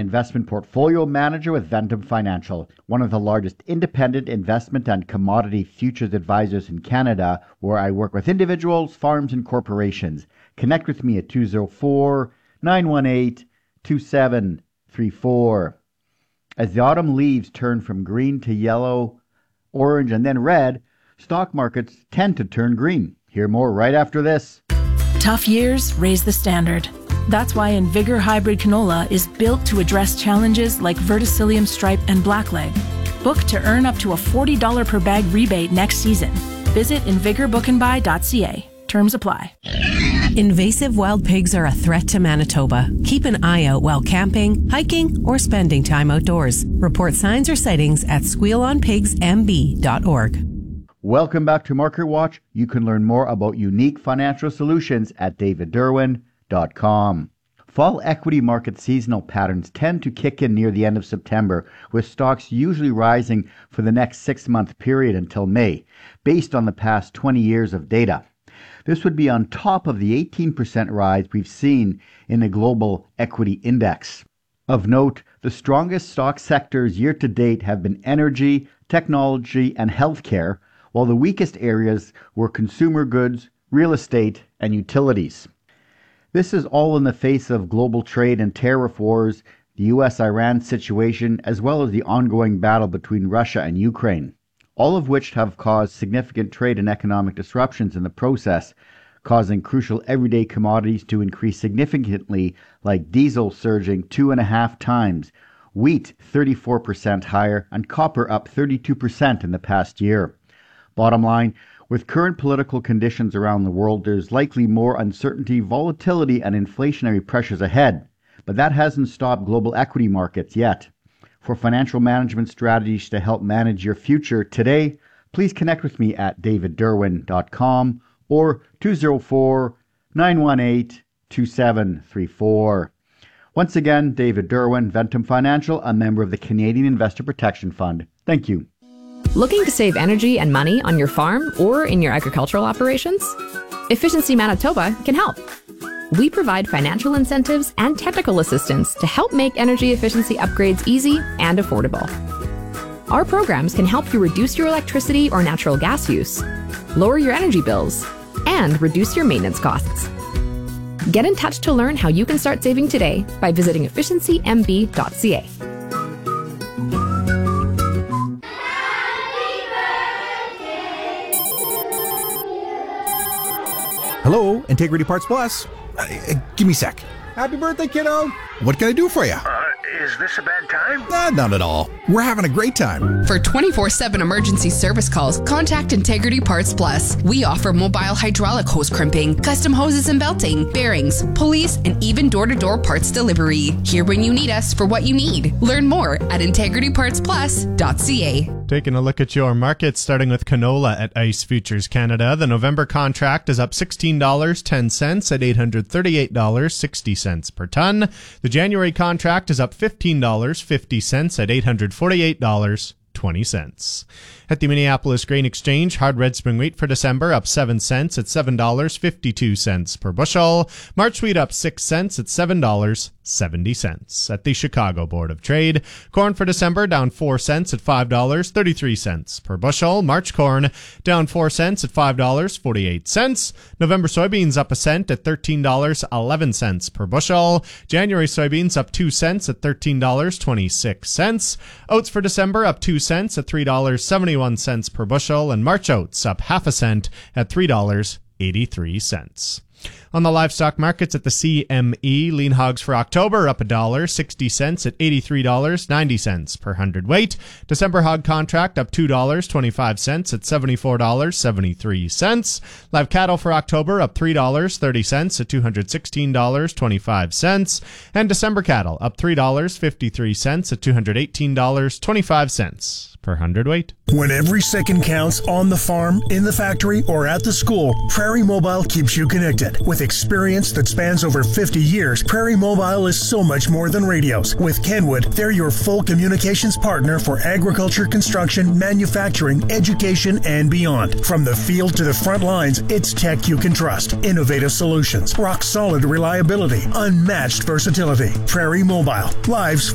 investment portfolio manager with Ventum Financial, one of the largest independent investment and commodity futures advisors in Canada, where I work with individuals, farms, and corporations. Connect with me at 204-918-2734. As the autumn leaves turn from green to yellow, orange, and then red, stock markets tend to turn green. Hear more right after this. Tough years raise the standard. That's why Invigor Hybrid Canola is built to address challenges like verticillium stripe and blackleg. Book to earn up to a $40 per bag rebate next season. Visit invigorbookandbuy.ca. Terms apply. Invasive wild pigs are a threat to Manitoba. Keep an eye out while camping, hiking, or spending time outdoors. Report signs or sightings at squealonpigsmb.org. Welcome back to Market Watch. You can learn more about unique financial solutions at davidderwin.com. Fall equity market seasonal patterns tend to kick in near the end of September, with stocks usually rising for the next 6-month period until May, based on the past 20 years of data. This would be on top of the 18% rise we've seen in the global equity index. Of note, the strongest stock sectors year to date have been energy, technology, and healthcare, while the weakest areas were consumer goods, real estate, and utilities. This is all in the face of global trade and tariff wars, the U.S.-Iran situation, as well as the ongoing battle between Russia and Ukraine, all of which have caused significant trade and economic disruptions in the process, causing crucial everyday commodities to increase significantly, like diesel surging 2.5 times, wheat 34% higher, and copper up 32% in the past year. Bottom line, with current political conditions around the world, there's likely more uncertainty, volatility, and inflationary pressures ahead. But that hasn't stopped global equity markets yet. For financial management strategies to help manage your future today, please connect with me at davidderwin.com or 204-918-2734. Once again, David Derwin, Ventum Financial, a member of the Canadian Investor Protection Fund. Thank you. Looking to save energy and money on your farm or in your agricultural operations? Efficiency Manitoba can help. We provide financial incentives and technical assistance to help make energy efficiency upgrades easy and affordable. Our programs can help you reduce your electricity or natural gas use, lower your energy bills, and reduce your maintenance costs. Get in touch to learn how you can start saving today by visiting efficiencymb.ca. Hello, Integrity Parts Plus. Give me a sec. Happy birthday, kiddo. What can I do for you? Is this a bad time? Not at all. We're having a great time. For 24/7 emergency service calls, contact Integrity Parts Plus. We offer mobile hydraulic hose crimping, custom hoses and belting, bearings, pulleys, and even door-to-door parts delivery. Here when you need us for what you need. Learn more at integritypartsplus.ca. Taking a look at your markets, starting with canola at ICE Futures Canada. The November contract is up $16.10 at $838.60 per ton. The January contract is up $15.50 at $848.20. At the Minneapolis Grain Exchange, hard red spring wheat for December up 7 cents at $7.52 per bushel. March wheat up 6 cents at $7.70. At the Chicago Board of Trade, corn for December down 4 cents at $5.33 per bushel. March corn down 4 cents at $5.48. November soybeans up a cent at $13.11 per bushel. January soybeans up 2 cents at $13.26. Oats for December up 2 cents at $3.71 per bushel, and March oats up half a cent at $3.83. On the livestock markets at the CME, lean hogs for October up $1.60 at $83.90 per hundredweight. December hog contract up $2.25 at $74.73. Live cattle for October up $3.30 at $216.25. And December cattle up $3.53 at $218.25 per hundredweight. When every second counts on the farm, in the factory, or at the school, Prairie Mobile keeps you connected. With experience that spans over 50 years, Prairie Mobile is so much more than radios. With Kenwood, they're your full communications partner for agriculture, construction, manufacturing, education, and beyond. From the field to the front lines, it's tech you can trust. Innovative solutions, rock-solid reliability, unmatched versatility. Prairie Mobile. Lives